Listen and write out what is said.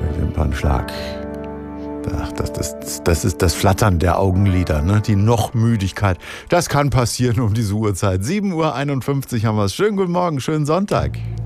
Der Wimpernschlag. Ach, das ist das Flattern der Augenlider, ne? Die Müdigkeit. Das kann passieren um diese Uhrzeit. 7:51 Uhr haben wir es. Schönen guten Morgen, schönen Sonntag.